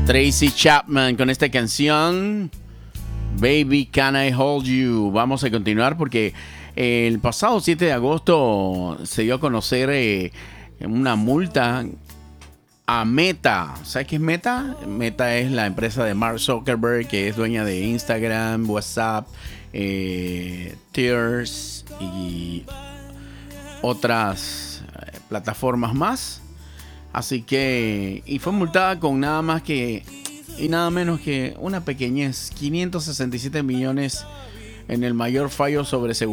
Tracy Chapman con esta canción Baby Can I Hold You. Vamos a continuar porque el pasado 7 de agosto se dio a conocer una multa a Meta. ¿Sabes qué es Meta? Meta es la empresa de Mark Zuckerberg, que es dueña de Instagram, WhatsApp, Tears y otras plataformas más. Así que, y fue multada con nada más que y nada menos que una pequeñez, 567 millones en el mayor fallo sobre seguridad